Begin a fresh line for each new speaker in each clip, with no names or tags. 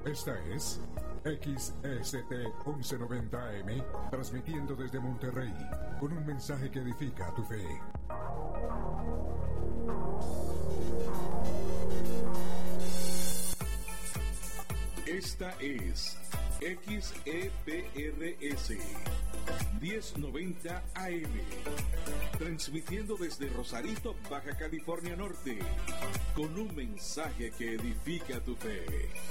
Esta es XST 1190 AM, transmitiendo desde Monterrey, con un mensaje que edifica tu fe.
Esta es XEPRS 1090 AM, transmitiendo desde Rosarito, Baja California Norte, con un mensaje que edifica tu fe.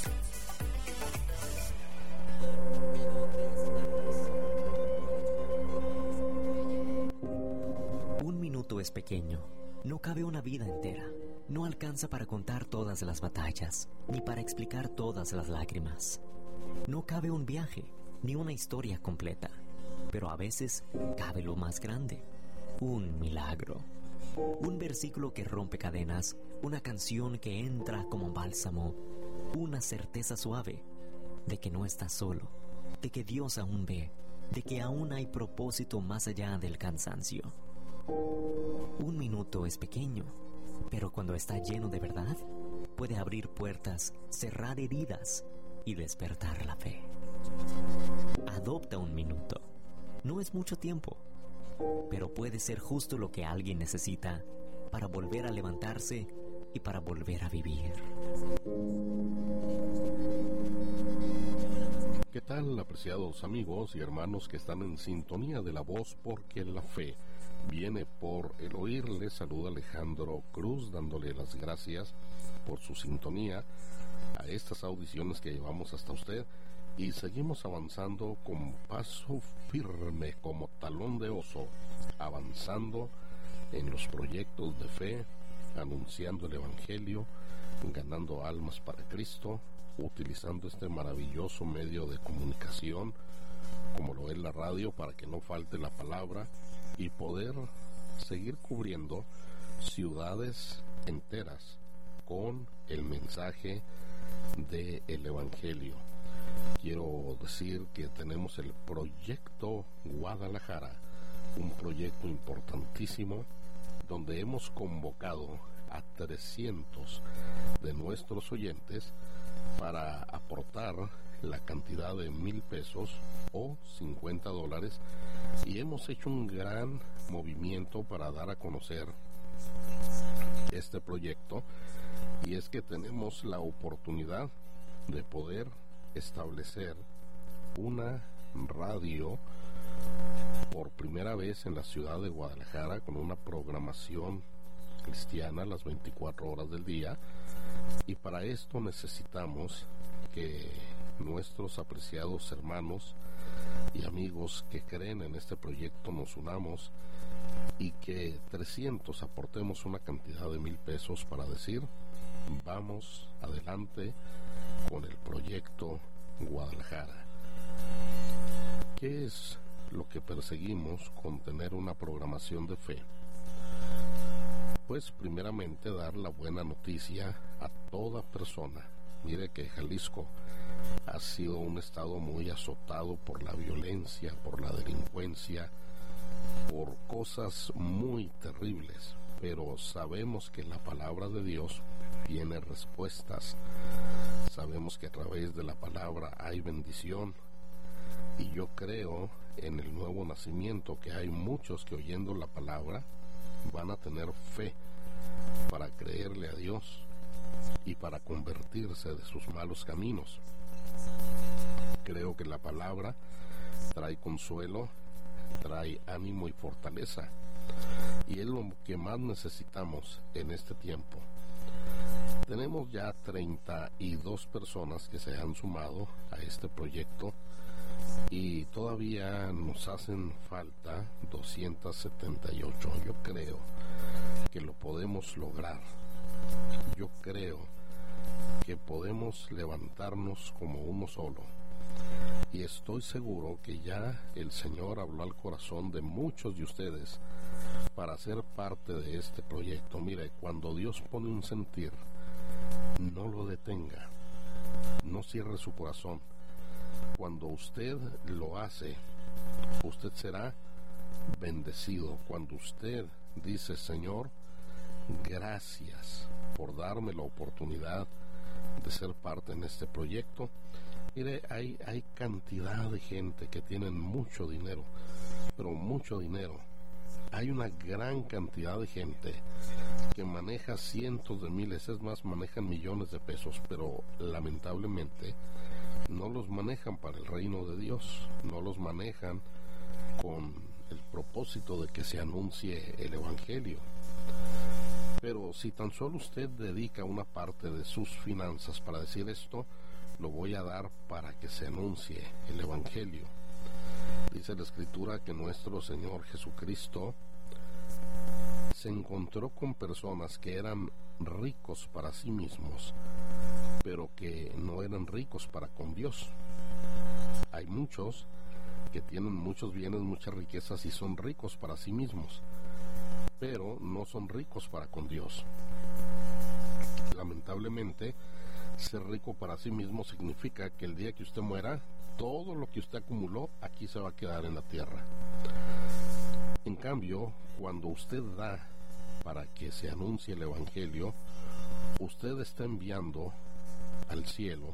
Un minuto es pequeño, no cabe una vida entera. No alcanza para contar todas las batallas, ni para explicar todas las lágrimas. No cabe un viaje, ni una historia completa. Pero a veces cabe lo más grande, un milagro. Un versículo que rompe cadenas, una canción que entra como bálsamo, una certeza suave de que no estás solo, de que Dios aún ve, de que aún hay propósito más allá del cansancio. Un minuto es pequeño, pero cuando está lleno de verdad, puede abrir puertas, cerrar heridas y despertar la fe. Adopta un minuto. No es mucho tiempo, pero puede ser justo lo que alguien necesita para volver a levantarse y para volver a vivir.
¿Qué tal, apreciados amigos y hermanos que están en sintonía de la voz? Porque la fe viene por el oír. Les saluda Alejandro Cruz, dándole las gracias por su sintonía a estas audiciones que llevamos hasta usted, y seguimos avanzando con paso firme como talón de oso, avanzando en los proyectos de fe, anunciando el Evangelio, ganando almas para Cristo, utilizando este maravilloso medio de comunicación como lo es la radio, para que no falte la palabra y poder seguir cubriendo ciudades enteras con el mensaje del Evangelio. Quiero decir que tenemos el proyecto Guadalajara, un proyecto importantísimo donde hemos convocado a 300 de nuestros oyentes para aportar la cantidad de 1,000 pesos o $50, y hemos hecho un gran movimiento para dar a conocer este proyecto, y es que tenemos la oportunidad de poder establecer una radio por primera vez en la ciudad de Guadalajara, con una programación cristiana las 24 horas del día, y para esto necesitamos que nuestros apreciados hermanos y amigos que creen en este proyecto nos unamos, y que 300 aportemos una cantidad de 1,000 pesos para decir: vamos adelante con el proyecto Guadalajara. ¿Qué es lo que perseguimos con tener una programación de fe? Pues primeramente dar la buena noticia a toda persona. Mire que Jalisco ha sido un estado muy azotado por la violencia, por la delincuencia, por cosas muy terribles, pero sabemos que la palabra de Dios tiene respuestas. Sabemos que a través de la palabra hay bendición, y yo creo en el nuevo nacimiento, que hay muchos que oyendo la palabra van a tener fe para creerle a Dios y para convertirse de sus malos caminos. Creo que la palabra trae consuelo, trae ánimo y fortaleza, y es lo que más necesitamos en este tiempo. Tenemos ya 32 personas que se han sumado a este proyecto, y todavía nos hacen falta 278. Yo creo que lo podemos lograr. Yo creo que podemos levantarnos como uno solo, y estoy seguro que ya el Señor habló al corazón de muchos de ustedes para ser parte de este proyecto. Mire, cuando Dios pone un sentir, no lo detenga, no cierre su corazón. Cuando usted lo hace, usted será bendecido. Cuando usted dice: Señor, gracias por darme la oportunidad de ser parte en este proyecto. Mire, hay cantidad de gente que tienen mucho dinero, pero mucho dinero. Hay una gran cantidad de gente que maneja cientos de miles, es más, manejan millones de pesos, pero lamentablemente no los manejan para el reino de Dios, no los manejan con el propósito de que se anuncie el Evangelio. Pero si tan solo usted dedica una parte de sus finanzas para decir esto, lo voy a dar para que se anuncie el Evangelio. Dice la Escritura que nuestro Señor Jesucristo se encontró con personas que eran ricos para sí mismos, pero que no eran ricos para con Dios. Hay muchos que tienen muchos bienes, muchas riquezas y son ricos para sí mismos, pero no son ricos para con Dios. Lamentablemente, ser rico para sí mismo significa que el día que usted muera, todo lo que usted acumuló aquí se va a quedar en la tierra. En cambio, cuando usted da para que se anuncie el Evangelio, usted está enviando al cielo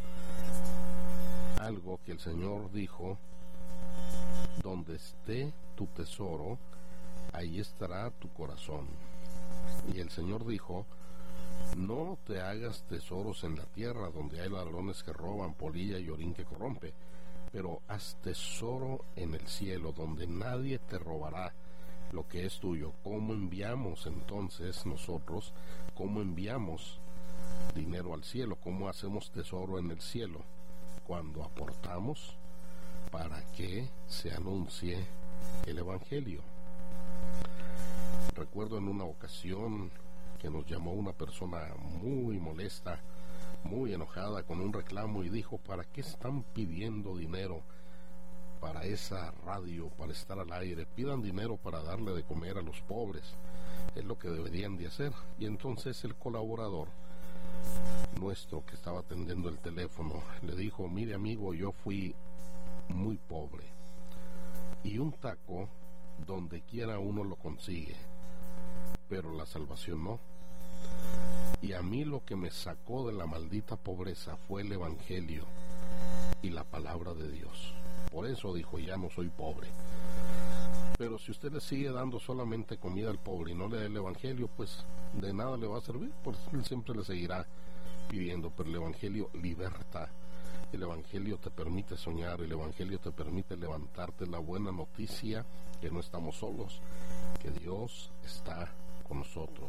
algo que el Señor dijo: donde esté tu tesoro, ahí estará tu corazón. Y el Señor dijo: no te hagas tesoros en la tierra, donde hay ladrones que roban, polilla y orín que corrompe, pero haz tesoro en el cielo, donde nadie te robará lo que es tuyo. ¿Cómo enviamos entonces nosotros? ¿Cómo enviamos dinero al cielo? ¿Cómo hacemos tesoro en el cielo? Cuando aportamos para que se anuncie el Evangelio. Recuerdo en una ocasión que nos llamó una persona muy molesta, muy enojada, con un reclamo, y dijo: ¿para qué están pidiendo dinero para esa radio, para estar al aire? Pidan dinero para darle de comer a los pobres, es lo que deberían de hacer. Y entonces el colaborador nuestro que estaba atendiendo el teléfono le dijo: mire amigo, yo fui muy pobre, y un taco donde quiera uno lo consigue, pero la salvación no. Y a mí lo que me sacó de la maldita pobreza fue el Evangelio y la palabra de Dios. Por eso dijo: ya no soy pobre. Pero si usted le sigue dando solamente comida al pobre y no le da el Evangelio, pues de nada le va a servir, pues él siempre le seguirá pidiendo. Pero el Evangelio liberta, el Evangelio te permite soñar, el Evangelio te permite levantarte. La buena noticia que no estamos solos, que Dios está con nosotros.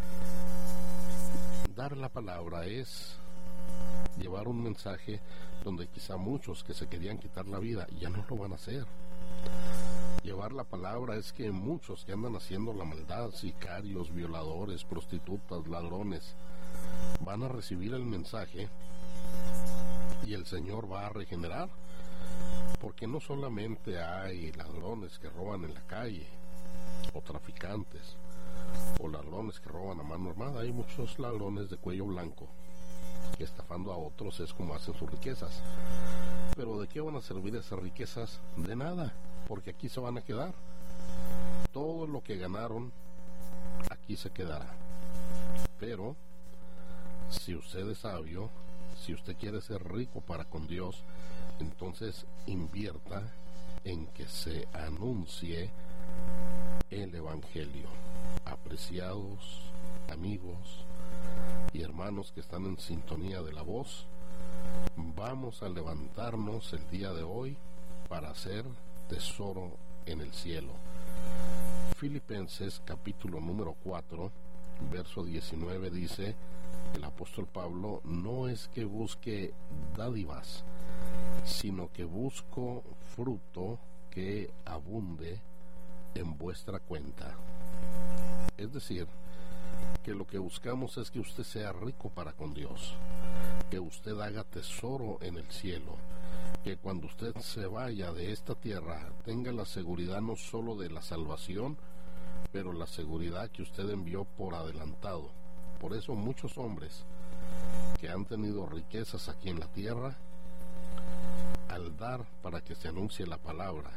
Dar la palabra es llevar un mensaje donde quizá muchos que se querían quitar la vida ya no lo van a hacer. Llevar la palabra es que muchos que andan haciendo la maldad, sicarios, violadores, prostitutas, ladrones, van a recibir el mensaje y el Señor va a regenerar. Porque no solamente hay ladrones que roban en la calle, o traficantes, o ladrones que roban a mano armada. Hay muchos ladrones de cuello blanco que, estafando a otros, es como hacen sus riquezas. Pero ¿de qué van a servir esas riquezas? De nada, porque aquí se van a quedar. Todo lo que ganaron aquí se quedará. Pero si usted es sabio, si usted quiere ser rico para con Dios, entonces invierta en que se anuncie el Evangelio. Apreciados amigos y hermanos que están en sintonía de la voz, vamos a levantarnos el día de hoy para hacer tesoro en el cielo. Filipenses capítulo número 4, verso 19 dice el apóstol Pablo: no es que busque dádivas, sino que busco fruto que abunde en vuestra cuenta. Es decir, que lo que buscamos es que usted sea rico para con Dios, que usted haga tesoro en el cielo, que cuando usted se vaya de esta tierra tenga la seguridad no solo de la salvación, pero la seguridad que usted envió por adelantado. Por eso muchos hombres que han tenido riquezas aquí en la tierra, al dar para que se anuncie la palabra,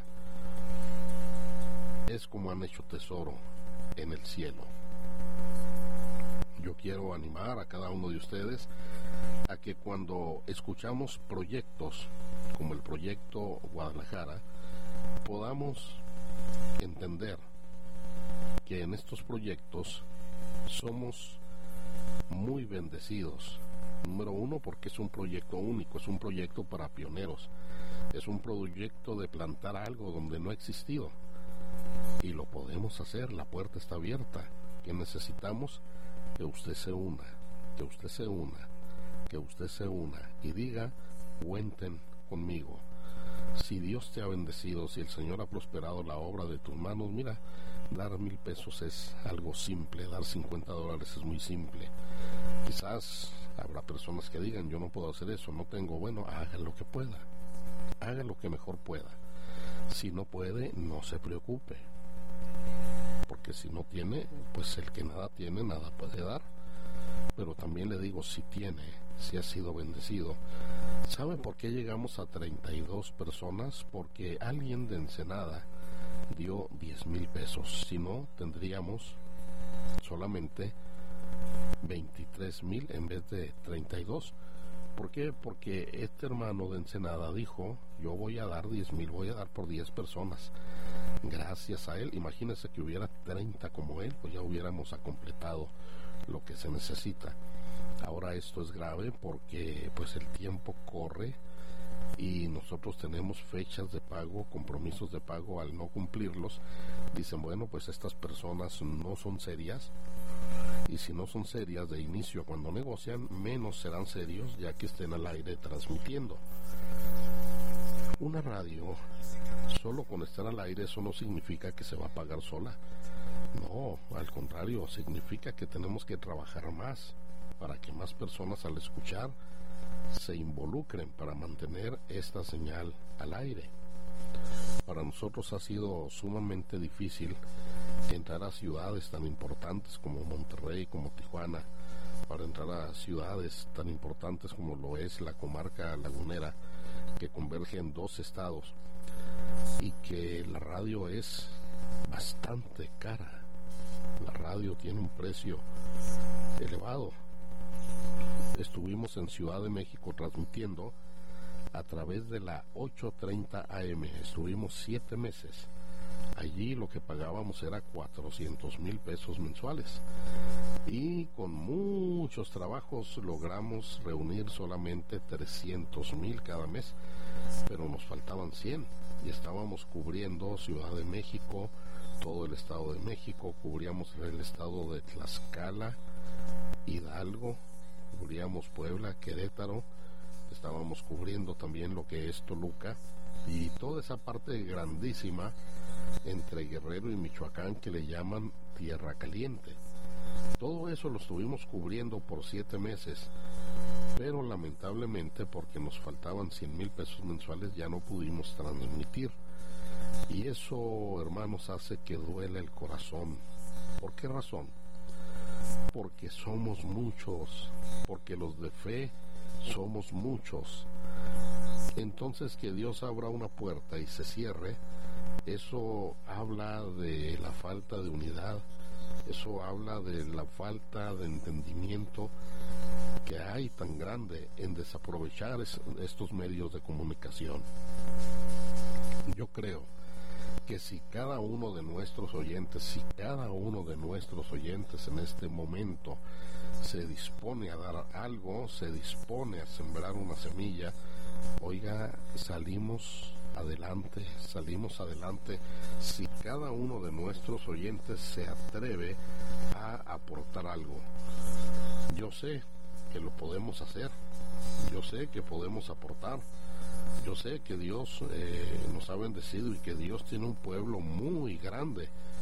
es como han hecho tesoro en el cielo. Yo quiero animar a cada uno de ustedes a que cuando escuchamos proyectos como el proyecto Guadalajara, podamos entender que en estos proyectos somos muy bendecidos. Número uno, porque es un proyecto único, es un proyecto para pioneros, es un proyecto de plantar algo donde no ha existido, y lo podemos hacer, la puerta está abierta. Que necesitamos que usted se una, que usted se una, que usted se una y diga: cuenten conmigo. Si Dios te ha bendecido, si el Señor ha prosperado la obra de tus manos, mira, dar 1,000 pesos es algo simple, dar $50 es muy simple. Quizás habrá personas que digan: yo no puedo hacer eso, no tengo. Bueno, haga lo que pueda, haga lo que mejor pueda. Si no puede, no se preocupe, porque si no tiene, pues el que nada tiene, nada puede dar. Pero también le digo, si tiene, si ha sido bendecido. ¿Saben por qué llegamos a 32 personas? Porque alguien de Ensenada dio 10,000 pesos. Si no, tendríamos solamente 23,000 en vez de 32. ¿Por qué? Porque este hermano de Ensenada dijo: yo voy a dar 10,000, voy a dar por 10 personas. Gracias a él, imagínense que hubiera 30 como él, pues ya hubiéramos completado lo que se necesita. Ahora esto es grave porque pues el tiempo corre y nosotros tenemos fechas de pago, compromisos de pago. Al no cumplirlos, dicen: bueno, pues estas personas no son serias, y si no son serias de inicio cuando negocian, menos serán serios ya que estén al aire transmitiendo. Una radio, solo con estar al aire, eso no significa que se va a pagar sola. No, al contrario, significa que tenemos que trabajar más para que más personas al escuchar se involucren para mantener esta señal al aire. Para nosotros ha sido sumamente difícil entrar a ciudades tan importantes como Monterrey, como Tijuana, para entrar a ciudades tan importantes como lo es la comarca lagunera, que converge en 2 estados, y que la radio es bastante cara. La radio tiene un precio elevado. Estuvimos en Ciudad de México transmitiendo a través de la 830 AM. Estuvimos 7 meses. Allí lo que pagábamos era 400,000 pesos mensuales. Y con muchos trabajos logramos reunir solamente 300,000 cada mes. Pero nos faltaban 100 y estábamos cubriendo Ciudad de México, todo el Estado de México, cubríamos el estado de Tlaxcala, Hidalgo, cubríamos Puebla, Querétaro, estábamos cubriendo también lo que es Toluca y toda esa parte grandísima entre Guerrero y Michoacán que le llaman Tierra Caliente. Todo eso lo estuvimos cubriendo por 7 meses, pero lamentablemente porque nos faltaban 100,000 pesos mensuales ya no pudimos transmitir. Y eso, hermanos, hace que duele el corazón. ¿Por qué razón? Porque somos muchos, porque los de fe somos muchos. Entonces, que Dios abra una puerta y se cierre, eso habla de la falta de unidad, eso habla de la falta de entendimiento que hay tan grande en desaprovechar estos medios de comunicación. Yo creo que si cada uno de nuestros oyentes, en este momento se dispone a dar algo, se dispone a sembrar una semilla, oiga, salimos adelante. Si cada uno de nuestros oyentes se atreve a aportar algo. Yo sé que lo podemos hacer, yo sé que podemos aportar, yo sé que Dios nos ha bendecido y que Dios tiene un pueblo muy grande